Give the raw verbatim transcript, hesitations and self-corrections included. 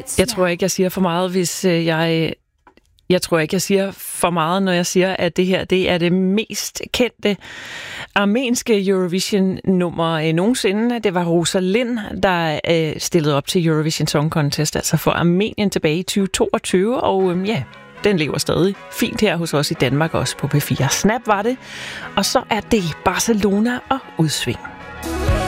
Jeg tror ikke, jeg siger for meget, hvis jeg... Jeg tror ikke, jeg siger for meget, når jeg siger, at det her det er det mest kendte armenske Eurovision-nummer nogensinde. Det var Rosa Lind, der øh, stillede op til Eurovision Song Contest, altså for Armenien tilbage i tyve toogtyve, og øh, ja, den lever stadig fint her hos os i Danmark, også på P fire. Snap var det, og så er det Barcelona og udsving.